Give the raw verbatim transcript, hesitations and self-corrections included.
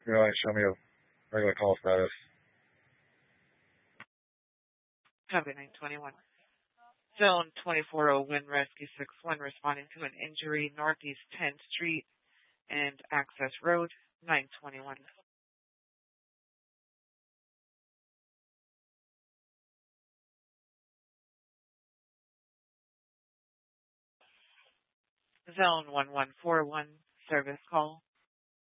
You know, like show me a regular call status. Copy nine twenty-one. Zone twenty-four oh Wind Rescue six one responding to an injury Northeast tenth Street and Access Road, nine twenty-one. Zone one one four one, service call.